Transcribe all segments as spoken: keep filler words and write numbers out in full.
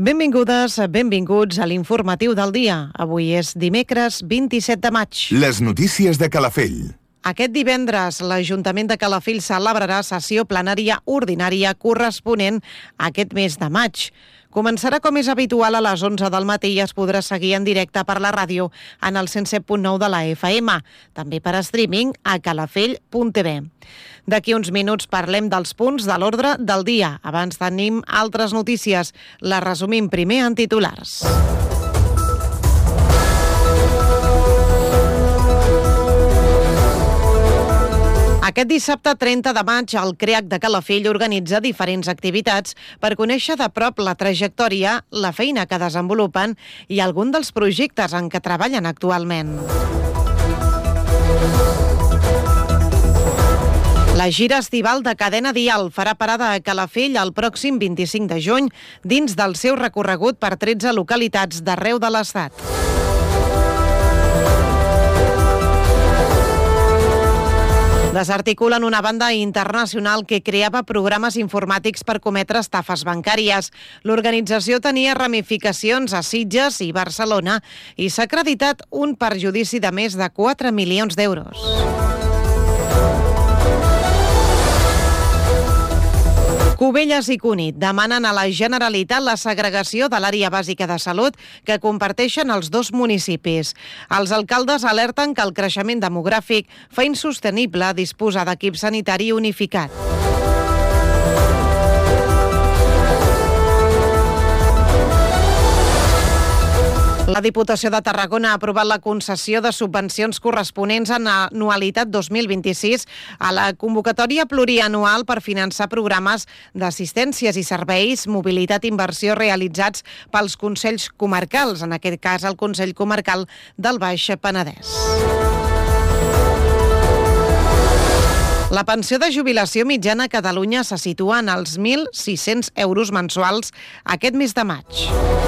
Benvingudes, benvinguts a l'informatiu del dia. Avui és dimecres vint-i-set de maig. Les notícies de Calafell. Aquest divendres, l'Ajuntament de Calafell celebrarà sessió plenària ordinària corresponent a aquest mes de maig. Començarà com és habitual a les onze del matí i es podrà seguir en directe per la ràdio en el cent set punt nou de la F M, també per streaming a calafell punt t v. D'aquí uns minuts parlem dels punts de l'ordre del dia. Abans tenim altres notícies. Les resumim primer en titulars. Aquest dissabte trenta de maig, el CREAC de Calafell organitza diferents activitats per conèixer de prop la trajectòria, la feina que desenvolupen i algun dels projectes en què treballen actualment. La gira estival de Cadena Dial farà parada a Calafell el pròxim vint-i-cinc de juny dins del seu recorregut per tretze localitats d'arreu de l'Estat. Desarticulen una banda internacional que creava programes informàtics per cometre estafes bancàries. L'organització tenia ramificacions a Sitges i Barcelona i s'ha acreditat un perjudici de més de quatre milions d'euros. Cubelles i Cunit demanen a la Generalitat la segregació de l'àrea bàsica de salut que comparteixen els dos municipis. Els alcaldes alerten que el creixement demogràfic fa insostenible disposar d'equip sanitari unificat. La Diputació de Tarragona ha aprovat la concessió de subvencions corresponents a l'anualitat dos mil vint-i-sis a la convocatòria plurianual per finançar programes d'assistències i serveis, mobilitat i inversió realitzats pels Consells Comarcals, en aquest cas el Consell Comarcal del Baix Penedès. La pensió de jubilació mitjana a Catalunya se situa en els mil sis-cents euros mensuals aquest mes de maig.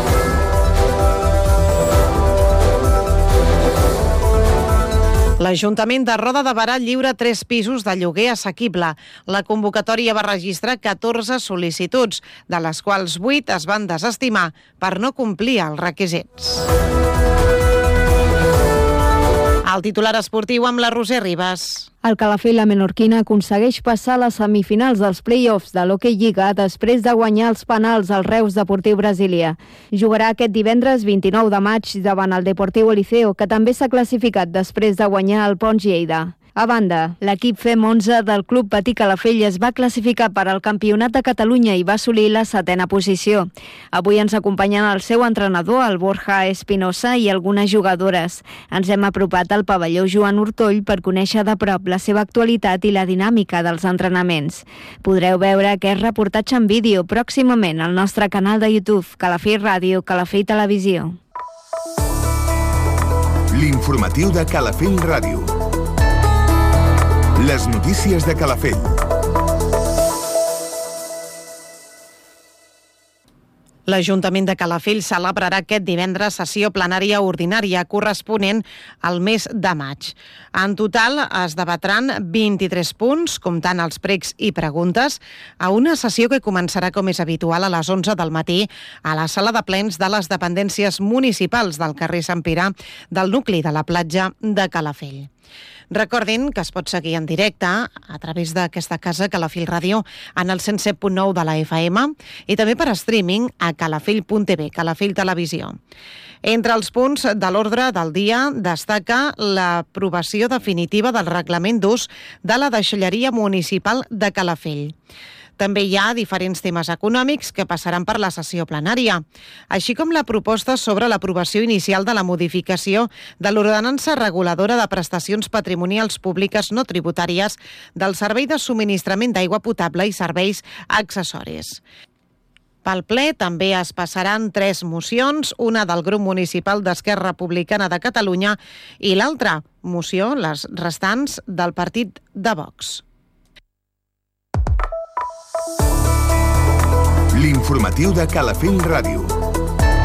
L'Ajuntament de Roda de Berà lliura tres pisos de lloguer assequible. La convocatòria va registrar catorze sol·licituds, de les quals vuit es van desestimar per no complir els requisits. El titular esportiu amb la Roser Ribas. El Calafell, la menorquina, aconsegueix passar a les semifinals dels play-offs de l'Hockey Lliga després de guanyar els penals al Reus Deportiu Brasília. Jugarà aquest divendres vint-i-nou de maig davant el Deportiu Eliseo, que també s'ha classificat després de guanyar el Pons Lleida. A banda, l'equip F E M onze del Club Patí Calafell es va classificar per al Campionat de Catalunya i va assolir la setena posició. Avui ens acompanyen el seu entrenador, el Borja Espinosa, i algunes jugadores. Ens hem apropat al pavelló Joan Ortoll per conèixer de prop la seva actualitat i la dinàmica dels entrenaments. Podreu veure aquest reportatge en vídeo pròximament al nostre canal de YouTube, Calafell Ràdio, Calafell Televisió. L'informatiu de Calafell Ràdio. Les notícies de Calafell. L'Ajuntament de Calafell celebrarà aquest divendres sessió plenària ordinària corresponent al mes de maig. En total es debatran vint-i-tres punts, comptant els pregs i preguntes, a una sessió que començarà com és habitual a les onze del matí a la sala de plens de les dependències municipals del carrer Sant Pere del nucli de la platja de Calafell. Recordin que es pot seguir en directe a través d'aquesta casa Calafell Ràdio en el cent set punt nou de la F M i també per streaming a calafell punt t v, Calafell Televisió. Entre els punts de l'ordre del dia destaca l'aprovació definitiva del reglament d'ús de la deixalleria municipal de Calafell. També hi ha diferents temes econòmics que passaran per la sessió plenària, així com la proposta sobre l'aprovació inicial de la modificació de l'ordenança reguladora de prestacions patrimonials públiques no tributàries del servei de subministrament d'aigua potable i serveis accessoris. Pel ple també es passaran tres mocions, una del grup municipal d'Esquerra Republicana de Catalunya i l'altra moció, les restants, del partit de Vox. L'informatiu de Calafell Ràdio.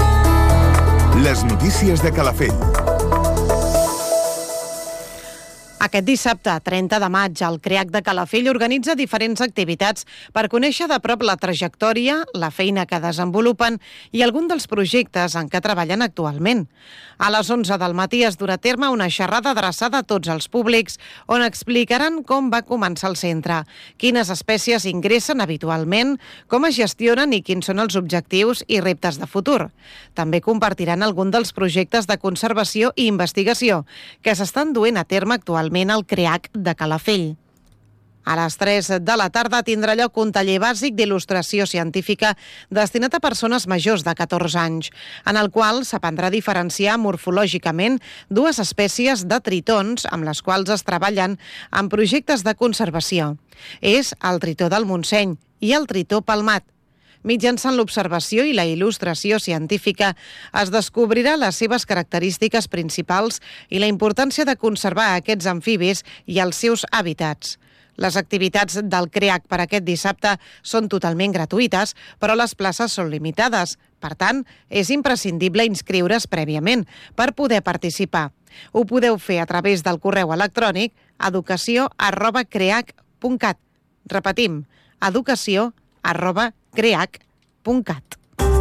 Les notícies de Calafell. Aquest dissabte, trenta de maig, el CREAC de Calafell organitza diferents activitats per conèixer de prop la trajectòria, la feina que desenvolupen i algun dels projectes en què treballen actualment. A les onze del matí es durà a terme una xerrada adreçada a tots els públics on explicaran com va començar el centre, quines espècies ingressen habitualment, com es gestionen i quins són els objectius i reptes de futur. També compartiran algun dels projectes de conservació i investigació que s'estan duent a terme actualment al CREAC de Calafell. A les tres de la tarda tindrà lloc un taller bàsic d'il·lustració científica destinat a persones majors de catorze anys, en el qual s'aprendrà a diferenciar morfològicament dues espècies de tritons amb les quals es treballen en projectes de conservació. És el tritó del Montseny i el tritó palmat. Mitjançant l'observació i la il·lustració científica es descobrirà les seves característiques principals i la importància de conservar aquests amfibis i els seus hàbitats. Les activitats del CREAC per aquest dissabte són totalment gratuïtes, però les places són limitades. Per tant, és imprescindible inscriure's prèviament per poder participar. Ho podeu fer a través del correu electrònic educació arroba creac punt cat. Repetim, educació arroba creac punt cat.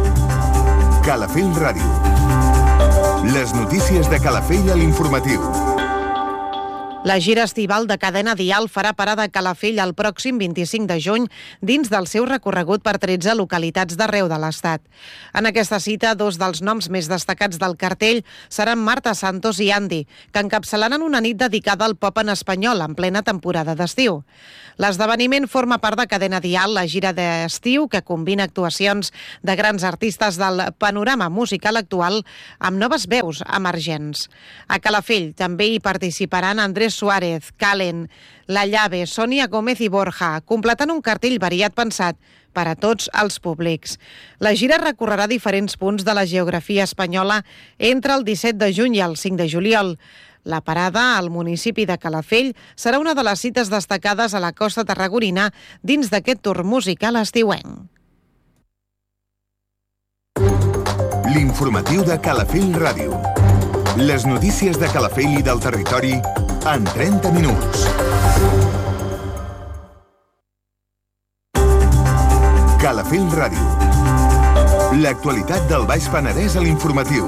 Calafell Ràdio. Les notícies de Calafell a l'informatiu. La gira estival de Cadena Dial farà parada a Calafell el pròxim vint-i-cinc de juny dins del seu recorregut per tretze localitats d'arreu de l'Estat. En aquesta cita, dos dels noms més destacats del cartell seran Marta Santos i Andy, que encapçalaran una nit dedicada al pop en espanyol en plena temporada d'estiu. L'esdeveniment forma part de Cadena Dial, la gira d'estiu que combina actuacions de grans artistes del panorama musical actual amb noves veus emergents. A Calafell també hi participaran Andrés Suárez, Calen, La Llave, Sònia Gómez i Borja, completant un cartell variat pensat per a tots els públics. La gira recorrerà diferents punts de la geografia espanyola entre el disset de juny i el cinc de juliol. La parada al municipi de Calafell serà una de les cites destacades a la costa tarragonina dins d'aquest tour musical estiuenc. L'informatiu de Calafell Ràdio. Les notícies de Calafell i del territori en trenta minuts. Calafell Ràdio. L'actualitat del Baix Penedès a l'informatiu.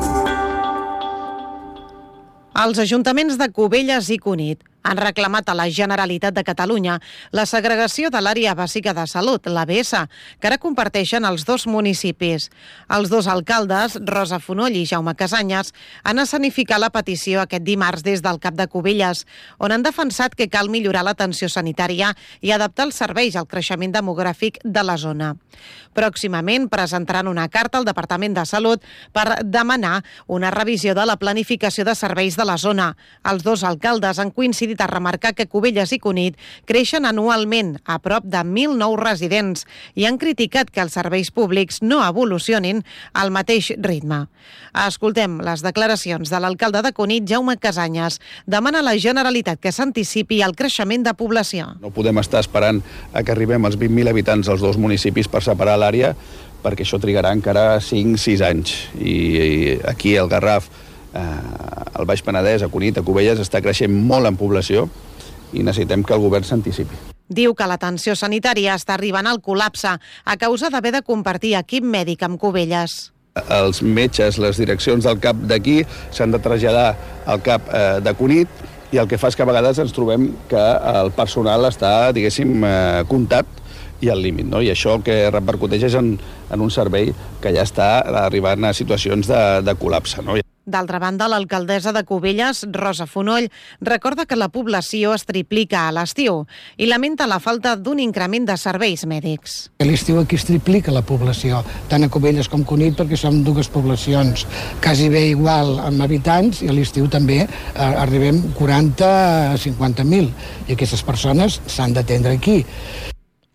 Els ajuntaments de Cubelles i Cunit han reclamat a la Generalitat de Catalunya la segregació de l'àrea bàsica de salut, l'A B S, que ara comparteixen els dos municipis. Els dos alcaldes, Rosa Fonoll i Jaume Casanyes, han escenificat la petició aquest dimarts des del CAP de Cubelles, on han defensat que cal millorar l'atenció sanitària i adaptar els serveis al creixement demogràfic de la zona. Pròximament presentaran una carta al Departament de Salut per demanar una revisió de la planificació de serveis de la zona. Els dos alcaldes han coincidit a remarcar que Cubelles i Cunit creixen anualment a prop de mil nous residents i han criticat que els serveis públics no evolucionin al mateix ritme. Escoltem les declaracions de l'alcalde de Cunit, Jaume Casanyes. Demana a la Generalitat que s'anticipi al creixement de població. No podem estar esperant a que arribem als vint mil habitants als dos municipis per separar l'àrea, perquè això trigarà encara cinc sis anys. I aquí al Garraf, al Baix Penedès, a Cunit, a Cubelles, està creixent molt en població i necessitem que el govern s'anticipi. Diu que l'atenció sanitària està arribant al col·lapse a causa d'haver de compartir equip mèdic amb Cubelles. Els metges, les direccions del CAP d'aquí s'han de traslladar al CAP de Cunit i el que fa és que a vegades ens trobem que el personal està, diguéssim, comptat i al límit, no? I això el que repercuteix és en, en un servei que ja està arribant a situacions de, de col·lapse, no? D'altra banda, l'alcaldessa de Cubelles, Rosa Fonoll, recorda que la població es triplica a l'estiu i lamenta la falta d'un increment de serveis mèdics. A l'estiu aquí es triplica la població, tant a Cubelles com Cunit, perquè som dues poblacions quasi bé igual amb habitants i a l'estiu també arribem quaranta a cinquanta mil i aquestes persones s'han d'atendre aquí.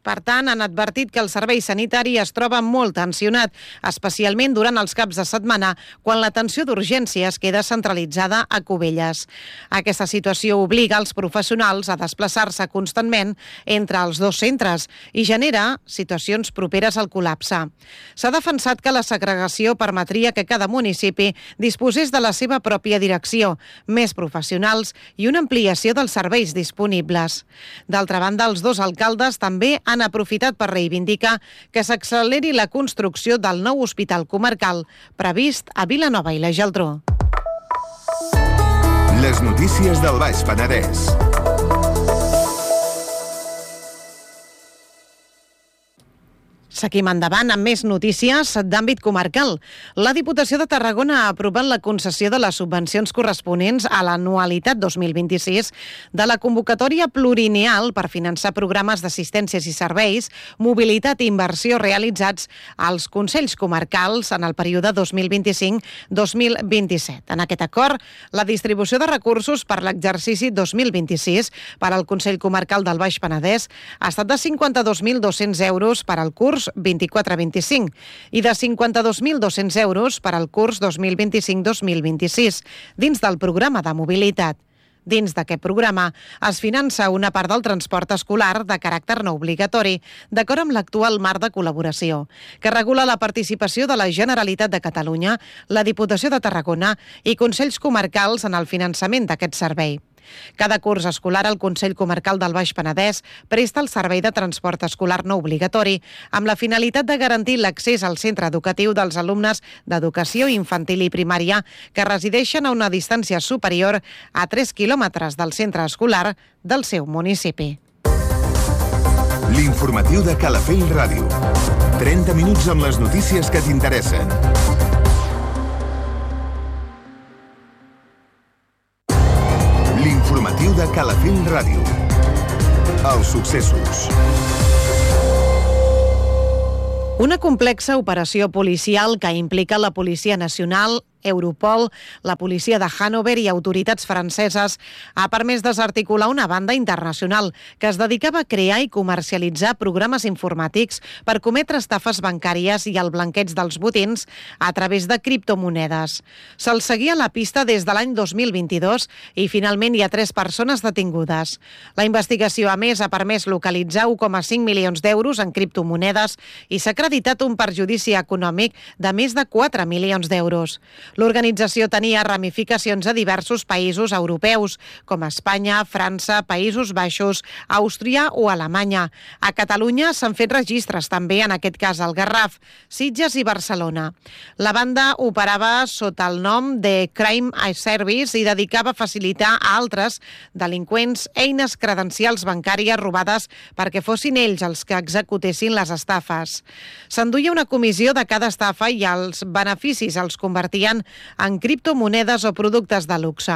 Per tant, han advertit que el servei sanitari es troba molt tensionat, especialment durant els caps de setmana, quan l'atenció d'urgències queda centralitzada a Cubelles. Aquesta situació obliga els professionals a desplaçar-se constantment entre els dos centres i genera situacions properes al col·lapse. S'ha defensat que la segregació permetria que cada municipi disposés de la seva pròpia direcció, més professionals i una ampliació dels serveis disponibles. D'altra banda, els dos alcaldes també han aprofitat per reivindicar que s'acceleri la construcció del nou hospital comarcal previst a Vilanova i la Geltrú. Les notícies del Baix Penedès. Seguim endavant amb més notícies d'àmbit comarcal. La Diputació de Tarragona ha aprovat la concessió de les subvencions corresponents a l'anualitat dos mil vint-i-sis de la convocatòria plurianual per finançar programes d'assistències i serveis, mobilitat i inversió realitzats als Consells Comarcals en el període dos mil vint-i-cinc dos mil vint-i-set. En aquest acord, la distribució de recursos per l'exercici dos mil vint-i-sis per al Consell Comarcal del Baix Penedès ha estat de cinquanta-dos mil dos-cents euros per al curs vint-i-quatre vint-i-cinc i de cinquanta-dos mil dos-cents euros per al curs dos mil vint-i-cinc dos mil vint-i-sis, dins del programa de mobilitat. Dins d'aquest programa es finança una part del transport escolar de caràcter no obligatori, d'acord amb l'actual marc de col·laboració, que regula la participació de la Generalitat de Catalunya, la Diputació de Tarragona i Consells Comarcals en el finançament d'aquest servei. Cada curs escolar el Consell Comarcal del Baix Penedès presta el servei de transport escolar no obligatori amb la finalitat de garantir l'accés al centre educatiu dels alumnes d'educació infantil i primària que resideixen a una distància superior a tres quilòmetres del centre escolar del seu municipi. L'informatiu de Calafell Ràdio. trenta minuts amb les notícies que t'interessen. L'informatiu de Calafell Ràdio. Els successos. Una complexa operació policial que implica la Policia Nacional, Europol, la policia de Hannover i autoritats franceses ha permès desarticular una banda internacional que es dedicava a crear i comercialitzar programes informàtics per cometre estafes bancàries i el blanqueig dels botins a través de criptomonedes. Se'ls seguia la pista des de l'any dos mil vint-i-dos i finalment hi ha tres persones detingudes. La investigació, a més, ha permès localitzar un coma cinc milions d'euros en criptomonedes i s'ha acreditat un perjudici econòmic de més de quatre milions d'euros. L'organització tenia ramificacions a diversos països europeus, com Espanya, França, Països Baixos, Àustria o Alemanya. A Catalunya s'han fet registres també, en aquest cas al Garraf, Sitges i Barcelona. La banda operava sota el nom de Crime Service i dedicava a facilitar a altres delinqüents eines credencials bancàries robades perquè fossin ells els que executessin les estafes. S'enduia una comissió de cada estafa i els beneficis els convertien en criptomonedes o productes de luxe.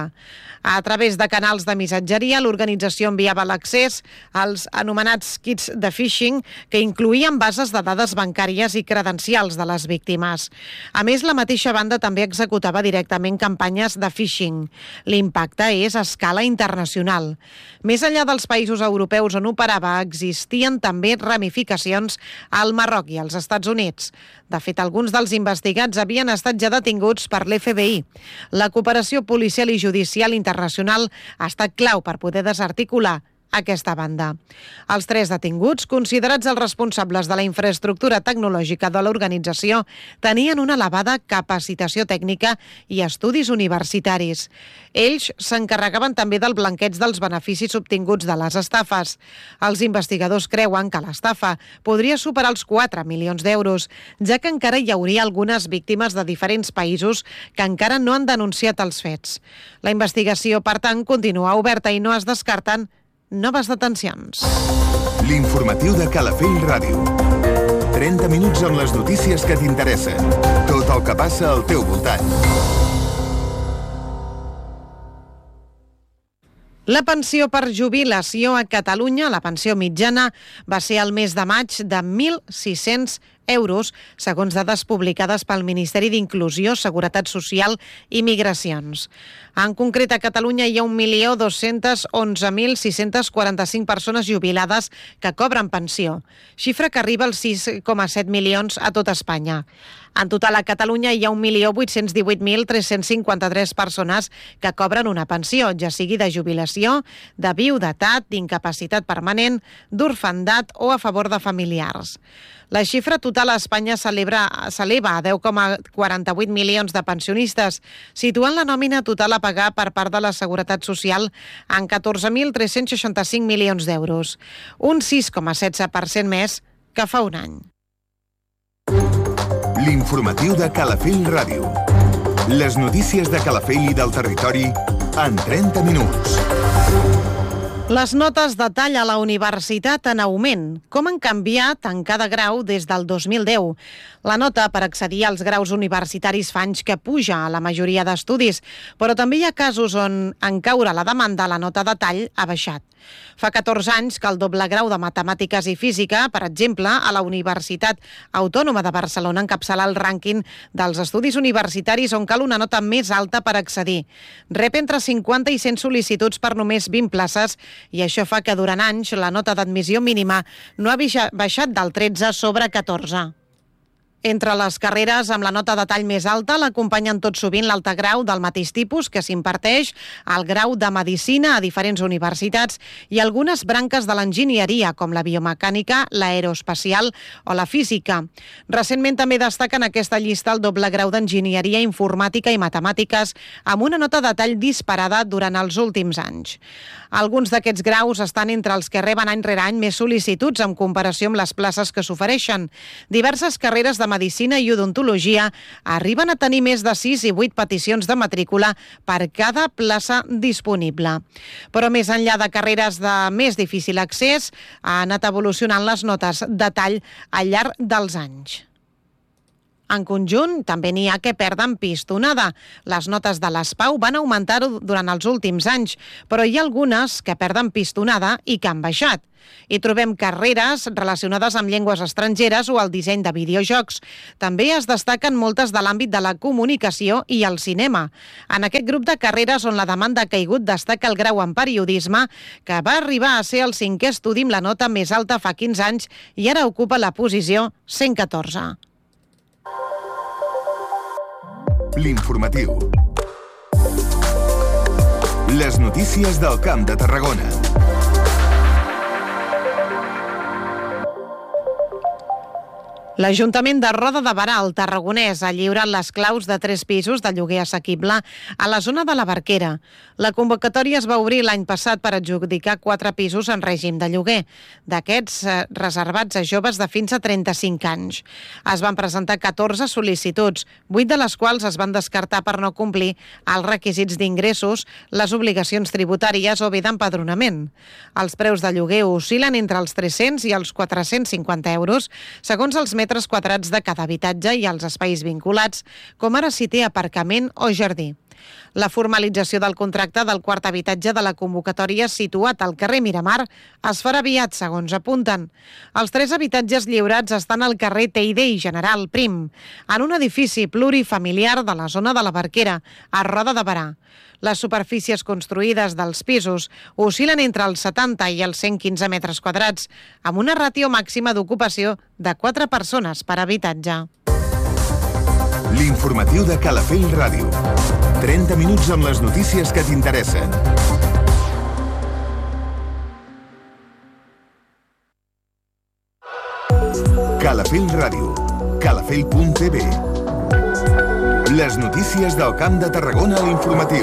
A través de canals de missatgeria, l'organització enviava l'accés als anomenats kits de phishing, que incloïen bases de dades bancàries i credencials de les víctimes. A més, la mateixa banda també executava directament campanyes de phishing. L'impacte és a escala internacional. Més enllà dels països europeus on operava, existien també ramificacions al Marroc i als Estats Units. De fet, alguns dels investigats havien estat ja detinguts per l'F B I. La cooperació policial i judicial internacional ha estat clau per poder desarticular aquesta banda. Els tres detinguts, considerats els responsables de la infraestructura tecnològica de l'organització, tenien una elevada capacitació tècnica i estudis universitaris. Ells s'encarregaven també del blanqueig dels beneficis obtinguts de les estafes. Els investigadors creuen que l'estafa podria superar els quatre milions d'euros, ja que encara hi hauria algunes víctimes de diferents països que encara no han denunciat els fets. La investigació, per tant, continua oberta i no es descarten noves detencions. L'informatiu de Calafell Ràdio. trenta minuts amb les notícies que t'interessen. Tot el que passa al teu voltant. La pensió per jubilació a Catalunya, la pensió mitjana, va ser al mes de maig de mil sis-cents euros, segons dades publicades pel Ministeri d'Inclusió, Seguretat Social i Migracions. En concret, a Catalunya hi ha un milió dos-cents onze mil sis-cents quaranta-cinc persones jubilades que cobren pensió, xifra que arriba als sis coma set milions a tot Espanya. En total, a Catalunya hi ha un milió vuit-cents divuit mil tres-cents cinquanta-tres persones que cobren una pensió, ja sigui de jubilació, de viudetat, d'incapacitat permanent, d'orfandat o a favor de familiars. La xifra total a Espanya s'eleva a deu coma quaranta-vuit milions de pensionistes, situant la nòmina total a pagar per part de la Seguretat Social en catorze mil tres-cents seixanta-cinc milions d'euros, un sis coma setze per cent més que fa un any. L'informatiu de Calafell Ràdio. Les notícies de Calafell i del territori en trenta minuts. Les notes de tall a la universitat en augment. Com han canviat en cada grau des del dos mil deu? La nota per accedir als graus universitaris fa anys que puja a la majoria d'estudis, però també hi ha casos on, en caure la demanda, la nota de tall ha baixat. Fa catorze anys que el doble grau de Matemàtiques i Física, per exemple, a la Universitat Autònoma de Barcelona encapçala el rànquing dels estudis universitaris on cal una nota més alta per accedir. Rep entre cinquanta i cent sol·licituds per només vint places i això fa que durant anys la nota d'admissió mínima no ha baixat del tretze sobre catorze. Entre les carreres amb la nota de tall més alta l'acompanyen tot sovint l'altre grau del mateix tipus que s'imparteix, el grau de Medicina a diferents universitats i algunes branques de l'enginyeria, com la biomecànica, l'aeroespacial o la física. Recentment també destaca en aquesta llista el doble grau d'Enginyeria, Informàtica i Matemàtiques, amb una nota de tall disparada durant els últims anys. Alguns d'aquests graus estan entre els que reben any rere any més sol·licituds en comparació amb les places que s'ofereixen. Diverses carreres de Medicina i Odontologia arriben a tenir més de sis i vuit peticions de matrícula per cada plaça disponible. Però més enllà de carreres de més difícil accés, ha anat evolucionant les notes de tall al llarg dels anys. En conjunt, també n'hi ha que perden pistonada. Les notes de l'S P A U van augmentar durant els últims anys, però hi ha algunes que perden pistonada i que han baixat. Hi trobem carreres relacionades amb llengües estrangeres o el disseny de videojocs. També es destaquen moltes de l'àmbit de la comunicació i el cinema. En aquest grup de carreres on la demanda ha caigut destaca el grau en periodisme, que va arribar a ser el cinquè estudi amb la nota més alta fa quinze anys i ara ocupa la posició cent catorze. L'informatiu. Les notícies del Camp de Tarragona. L'Ajuntament de Roda de Berà, al Tarragonès, ha lliurat les claus de tres pisos de lloguer assequible a la zona de la Barquera. La convocatòria es va obrir l'any passat per adjudicar quatre pisos en règim de lloguer, d'aquests reservats a joves de fins a trenta-cinc anys. Es van presentar catorze sol·licituds, vuit de les quals es van descartar per no complir els requisits d'ingressos, les obligacions tributàries o bé d'empadronament. Els preus de lloguer oscil·len entre els tres-cents i els quatre-cents cinquanta euros, segons els metres quadrats de cada habitatge i els espais vinculats, com ara si té aparcament o jardí. La formalització del contracte del quart habitatge de la convocatòria situat al carrer Miramar es farà aviat, segons apunten. Els tres habitatges lliurats estan al carrer Teide i General Prim, en un edifici plurifamiliar de la zona de la Barquera, a Roda de Berà. Les superfícies construïdes dels pisos oscil·len entre els setanta i els cent quinze metres quadrats, amb una ràtio màxima d'ocupació de quatre persones per habitatge. L'informatiu de Calafell Ràdio. trenta minuts amb les notícies que t'interessen. Calafell Ràdio. calafell punt t v. Les notícies del Camp de Tarragona a l'informatiu.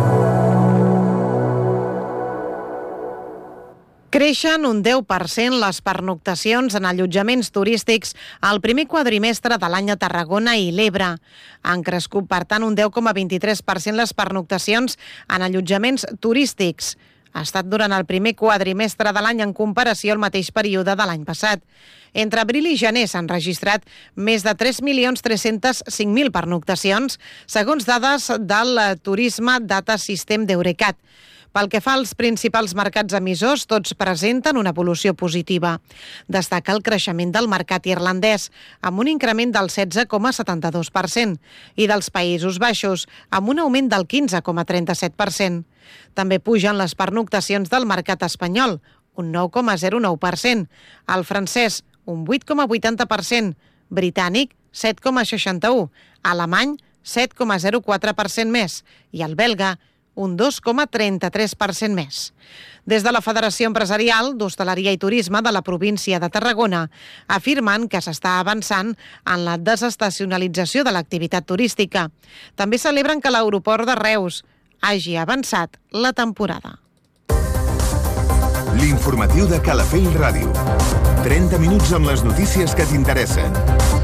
Creixen un deu per cent les pernoctacions en allotjaments turístics al primer quadrimestre de l'any a Tarragona i l'Ebre. Han crescut, per tant, un deu coma vint-i-tres per cent les pernoctacions en allotjaments turístics. Ha estat durant el primer quadrimestre de l'any en comparació al mateix període de l'any passat. Entre abril i gener s'han registrat més de tres milions tres-cents cinc mil pernoctacions, segons dades del Turisme Data System d'Eurecat. Pel que fa als principals mercats emissors, tots presenten una evolució positiva. Destaca el creixement del mercat irlandès, amb un increment del setze coma setanta-dos per cent, i dels Països Baixos, amb un augment del quinze coma trenta-set per cent. També pugen les pernoctacions del mercat espanyol, un nou coma zero nou per cent, el francès, un vuit coma vuitanta per cent, britànic, set coma seixanta-u, alemany, set coma zero quatre per cent més, i el belga, un dos coma trenta-tres per cent més. Des de la Federació Empresarial d'Hostaleria i Turisme de la província de Tarragona afirmen que s'està avançant en la desestacionalització de l'activitat turística. També celebren que l'aeroport de Reus hagi avançat la temporada. L'informatiu de Calafell Ràdio. trenta minuts amb les notícies que t'interessen.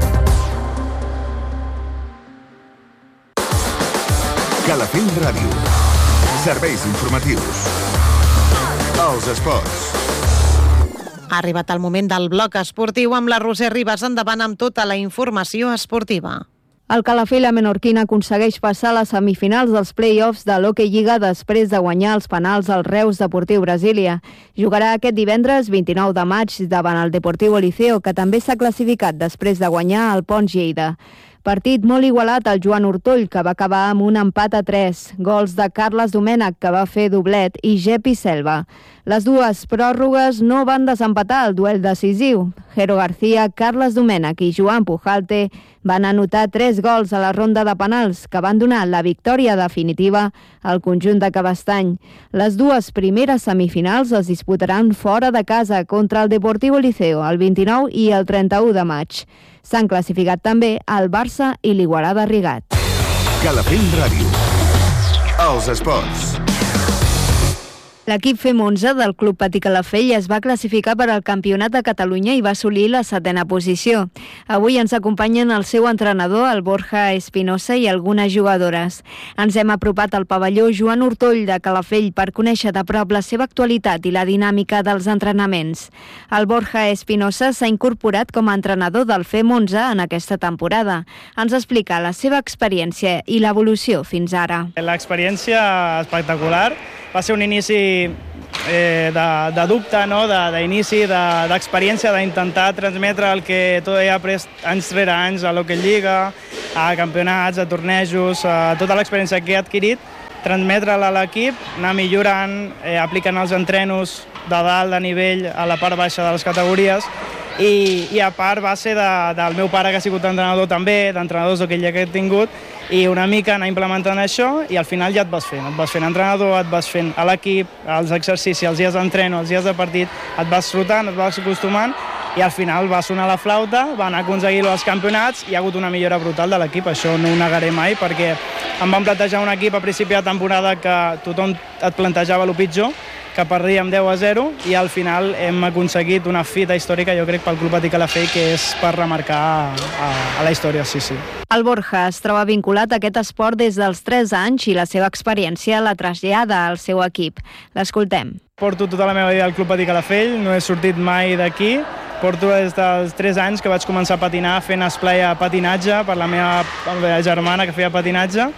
Calafell Ràdio. Serveis informatius. Els esports. Ha arribat el moment del bloc esportiu amb la Roser Ribas. Endavant amb tota la informació esportiva. El Calafell a Menorquina aconsegueix passar a les semifinals dels play-offs de l'Hockey Lliga després de guanyar els penals al Reus Deportiu Brasília. Jugarà aquest divendres vint-i-nou de maig davant el Deportivo Liceo, que també s'ha classificat després de guanyar el Pons Lleida. Partit molt igualat al Joan Ortoll, que va acabar amb un empat a tres. Gols de Carles Domènech, que va fer doblet, i Gepi Selva. Les dues pròrrogues no van desempatar el duel decisiu. Jero García, Carles Domènech i Joan Pujalte van anotar tres gols a la ronda de penals, que van donar la victòria definitiva al conjunt de Cabestany. Les dues primeres semifinals es disputaran fora de casa contra el Deportivo Liceo el vint-i-nou i el trenta-u de maig. S'han classificat també el Barça i l'Igualada Rigat. Calafell Ràdio. Els esports. L'equip F E M onze del Club Patí Calafell es va classificar per al Campionat de Catalunya i va assolir la setena posició. Avui ens acompanyen el seu entrenador, el Borja Espinosa, i algunes jugadores. Ens hem apropat al pavelló Joan Ortoll de Calafell per conèixer de prop la seva actualitat i la dinàmica dels entrenaments. El Borja Espinosa s'ha incorporat com a entrenador del F E M onze en aquesta temporada. Ens explica la seva experiència i l'evolució fins ara. L'experiència espectacular. Va ser un inici eh, de, de dubte, no? d'inici, de, d'experiència, d'intentar transmetre el que tot he après anys rere anys a l'Hockey Lliga, a campionats, a tornejos, a tota l'experiència que he adquirit, transmetre-la a l'equip, anar millorant, eh, aplicant els entrenos de dalt, de nivell, a la part baixa de les categories, i, i a part va ser de, del meu pare, que ha sigut entrenador també, d'entrenadors d'Hockey Lliga que he tingut, i una mica anar implementant això i al final ja et vas fent. Et vas fent entrenador, et vas fent a l'equip, els exercicis, els dies d'entreno, els dies de partit, et vas rotant, et vas acostumant i al final va sonar la flauta, van aconseguir els campionats i hi ha hagut una millora brutal de l'equip. Això no ho negaré mai perquè em van plantejar un equip a principi de temporada que tothom et plantejava el pitjor, que perdíem deu a zero i al final hem aconseguit una fita històrica, jo crec, pel Club Patí Calafell, que és per remarcar a, a la història, sí, sí. El Borja es troba vinculat a aquest esport des dels tres anys i la seva experiència la trasllada al seu equip. L'escoltem. Porto tota la meva vida al Club Patí Calafell, no he sortit mai d'aquí. Porto des dels tres anys que vaig començar a patinar fent esplai a patinatge per la meva germana que feia patinatge.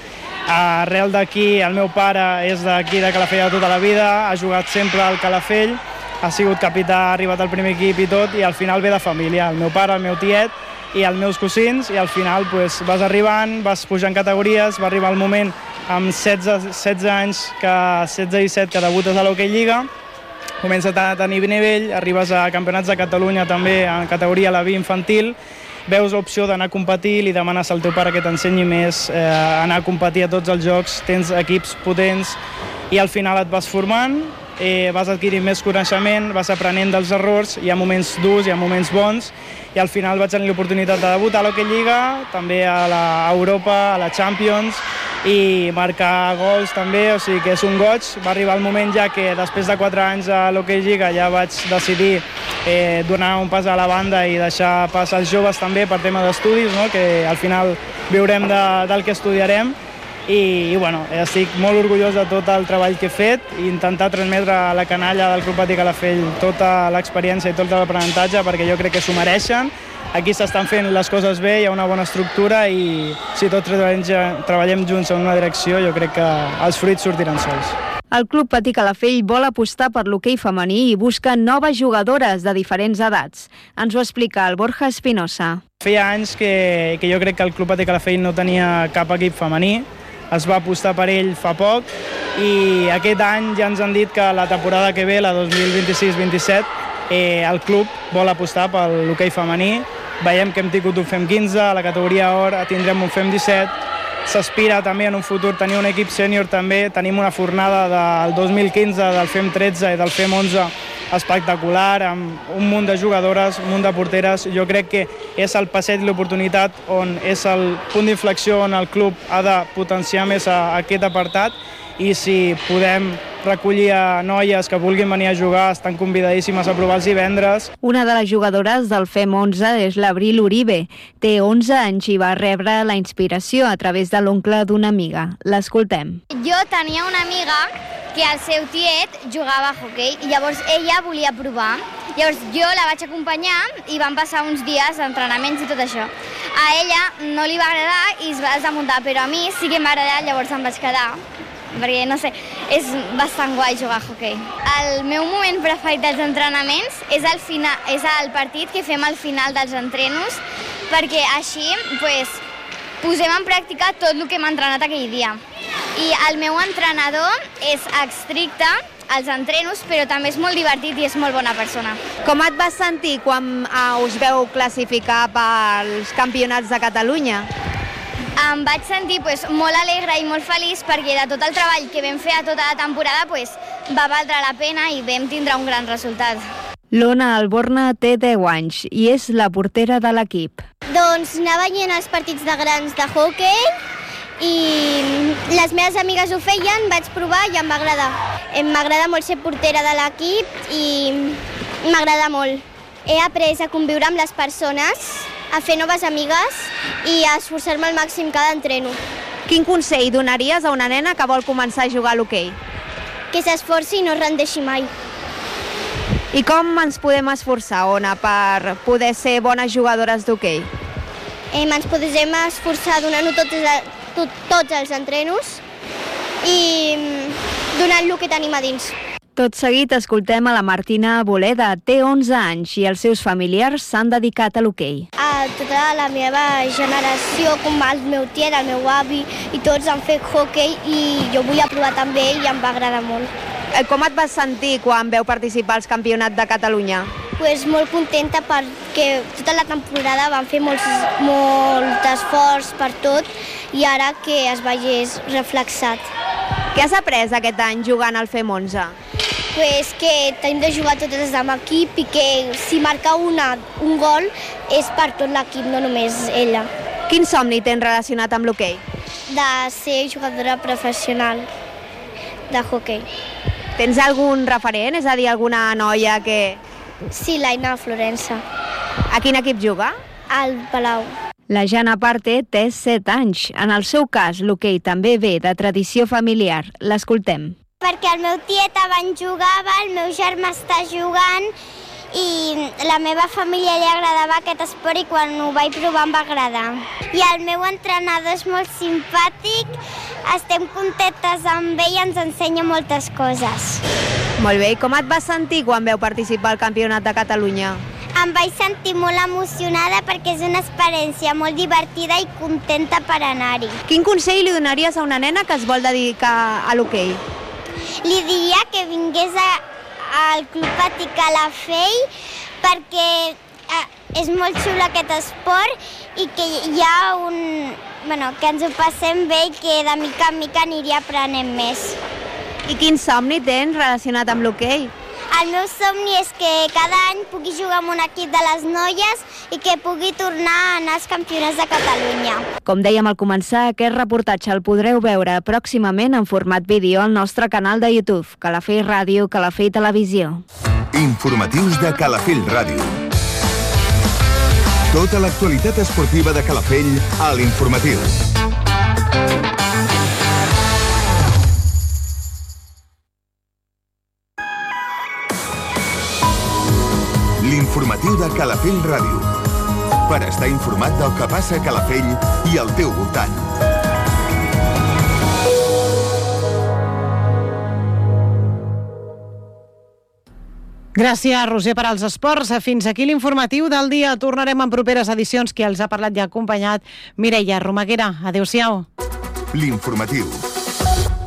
Arrel d'aquí, el meu pare és d'aquí de Calafell de tota la vida, ha jugat sempre al Calafell, ha sigut capità, ha arribat al primer equip i tot, i al final ve de família, el meu pare, el meu tiet i els meus cosins, i al final pues, vas arribant, vas pujant categories, va arribar el moment amb setze, setze anys, que setze i disset, que debutes a l'Hockey Lliga, comença a tenir nivell, arribes a campionats de Catalunya també en categoria la B infantil, veus l'opció d'anar a competir, li demanes al teu pare que t'ensenyi més, eh, anar a competir a tots els jocs, tens equips potents i al final et vas formant, eh, vas adquirint més coneixement, vas aprenent dels errors, hi ha moments durs, hi ha moments bons i al final vaig tenir l'oportunitat de debutar a l'Hockey Lliga, també a l'Europa, a la Champions i marcar gols també, o sigui que és un goig. Va arribar el moment ja que després de quatre anys a l'Hockey Lliga ja vaig decidir eh, donar un pas a la banda i deixar pas als joves també per tema d'estudis, no? Que al final viurem de, del que estudiarem i, i bueno, estic molt orgullós de tot el treball que he fet i intentar transmetre a la canalla del Club Patí Calafell tota l'experiència i tot l'aprenentatge perquè jo crec que s'ho mereixen. aquí s'estan fent les coses bé, hi ha una bona estructura i si tots treballem, treballem junts en una direcció, jo crec que els fruits sortiran sols. El Club Patí Calafell vol apostar per l'hoquei femení i busca noves jugadores de diferents edats. Ens ho explica el Borja Espinosa. Feia anys que, que jo crec que el Club Patí Calafell no tenia cap equip femení, es va apostar per ell fa poc i aquest any ja ens han dit que la temporada que ve, la dos mil vint-i-sis vint-i-set, eh, el club vol apostar per l'hoquei femení. Veiem que hem tingut un FEM quinze, a la categoria or tindrem un FEM disset, s'aspira també en un futur tenir un equip sènior també, tenim una fornada del dos mil quinze, del FEM tretze i del FEM onze espectacular, amb un munt de jugadores, un munt de porteres. Jo crec que és el passeig i l'oportunitat on és el punt d'inflexió on el club ha de potenciar més a, a aquest apartat i si podem recollir a noies que vulguin venir a jugar, estan convidadíssimes a provar els divendres. Una de les jugadores del FEM onze és l'Abril Uribe. Té onze anys i va rebre la inspiració a través de l'oncle d'una amiga. L'escoltem. Jo tenia una amiga que el seu tiet jugava a hoquei i llavors ella volia provar. Llavors jo la vaig acompanyar i van passar uns dies d'entrenaments i tot això. A ella no li va agradar i es va desmuntar, però a mi sí que m'ha agradat, llavors em vaig quedar. Perquè, no sé, és bastant guai jugar a hoquei. El meu moment preferit dels entrenaments és el, final, és el partit que fem al final dels entrenos, perquè així pues, posem en pràctica tot el que hem entrenat aquell dia. I el meu entrenador és estricte als entrenos, però també és molt divertit i és molt bona persona. Com et vas sentir quan uh, us veu classificar pels campionats de Catalunya? Em vaig sentir pues, molt alegre i molt feliç perquè de tot el treball que vam fer a tota la temporada pues, va valdre la pena i vam tindre un gran resultat. L'Ona Alborna té deu anys i és la portera de l'equip. Doncs anava veient els partits de grans de hoquei i les meves amigues ho feien, vaig provar i em va agradar. M'agrada molt ser portera de l'equip i m'agrada molt. He après a conviure amb les persones, a fer noves amigues i a esforçar-me al màxim cada entreno. Quin consell donaries a una nena que vol començar a jugar a l'hoquei? Que s'esforci i no es rendeixi mai. I com ens podem esforçar, Ona, per poder ser bones jugadores d'hoquei? Eh, ens podem esforçar donant-ho tots, tot, tots els entrenos i donant el que tenim a dins. Tot seguit escoltem a la Martina Boleda. Té onze anys i els seus familiars s'han dedicat a l'hoquei. A tota la meva generació, com el meu tiet, el meu avi, i tots han fet hoquei i jo vull provar també i em va agradar molt. Com et vas sentir quan veu participar als campionats de Catalunya? Pues molt contenta perquè tota la temporada van fer molt, molt esforç per tot i ara que es veiés reflexat. Què has après aquest any jugant al FEM onze? Pues que tenim de jugar totes amb equip i que si marca una, un gol és per tot l'equip, no només ella. Quin somni tens relacionat amb l'hoquei? De ser jugadora professional de hoquei. Tens algun referent? És a dir, alguna noia que... Sí, l'Aina Florença. A quin equip juga? Al Palau. La Jana Parte té set anys. En el seu cas, l'hoquei també ve de tradició familiar. L'escoltem. Perquè el meu tiet abans jugava, el meu germà està jugant i la meva família li agradava aquest esport i quan ho vaig provar em va agradar. I el meu entrenador és molt simpàtic, estem contentes amb ell i ens ensenya moltes coses. Molt bé, i com et vas sentir quan veu participar al Campionat de Catalunya? Em vaig sentir molt emocionada perquè és una experiència molt divertida i contenta per anar-hi. Quin consell li donaries a una nena que es vol dedicar a l'hoquei? Li diria que vingués a, al Club Patí Calafell perquè eh, és molt xulo aquest esport i que hi ha un... Bueno, que ens ho passem bé i que de mica en mica aniria aprenent més. I quin somni tens relacionat amb l'hoquei? El meu somni és que cada any pugui jugar amb un equip de les noies i que pugui tornar a anar als campionats de Catalunya. Com dèiem al començar, aquest reportatge el podreu veure pròximament en format vídeo al nostre canal de YouTube, Calafell Ràdio, Calafell Televisió. Informatius de Calafell Ràdio. Tota l'actualitat esportiva de Calafell a l'Informatiu. L'informatiu de Calafell Ràdio. per estar informat del que passa a Calafell i al teu voltant. Gràcies, Roser, per als esports. Fins aquí l'informatiu del dia. Tornarem en properes edicions. Qui els ha parlat i ha acompanyat, Mireia Romaguera. Adéu-siau. L'informatiu.